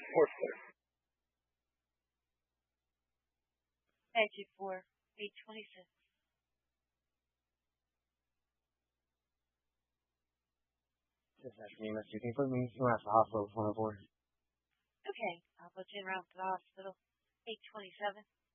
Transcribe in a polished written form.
Fourth clear. Exit 4, 826. This afternoon, Mr. You can put me to the hospital 104. Okay, I'll put you in route to the hospital. 827.